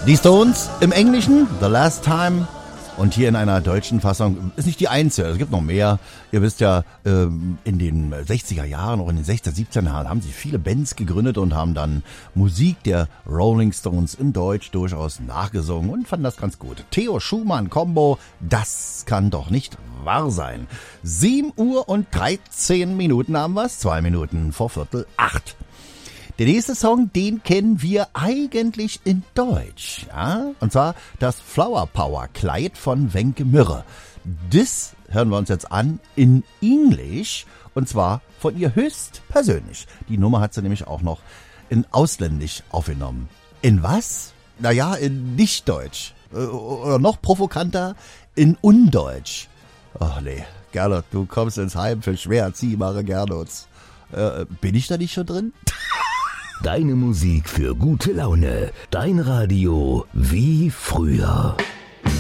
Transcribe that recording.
Die Stones im Englischen, The Last Time. Und hier in einer deutschen Fassung ist nicht die einzige, es gibt noch mehr. Ihr wisst ja, in den 60er Jahren, auch in den 60er, 70er Jahren haben sie viele Bands gegründet und haben dann Musik der Rolling Stones in Deutsch durchaus nachgesungen und fanden das ganz gut. Theo Schumann Combo, das kann doch nicht wahr sein. 7 Uhr und 13 Minuten haben wir es, 2 Minuten vor 7:45. Der nächste Song, den kennen wir eigentlich in Deutsch, ja? Und zwar das Flower Power Kleid von Wenke Mürre. Das hören wir uns jetzt an in Englisch und zwar von ihr höchstpersönlich. Die Nummer hat sie nämlich auch noch in Ausländisch aufgenommen. In was? Naja, in Nichtdeutsch. Oder noch provokanter, in Undeutsch. Ach nee, Gernot, du kommst ins Heim für schwer erziehbare Gernots. Bin ich da nicht schon drin? Deine Musik für gute Laune. Dein Radio wie früher.